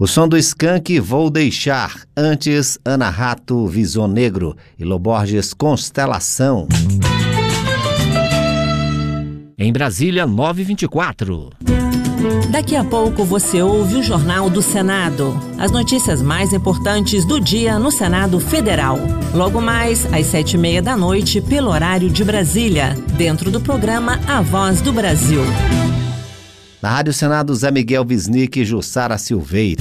O som do Skank, Vou Deixar. Antes, Ana Rato, Visão Negro. E Lô Borges, Constelação. Em Brasília, 9h24. Daqui a pouco você ouve o Jornal do Senado. As notícias mais importantes do dia no Senado Federal. Logo mais, às 19h30, pelo horário de Brasília, dentro do programa A Voz do Brasil. Na Rádio Senado, Zé Miguel Wisnik e Jussara Silveira.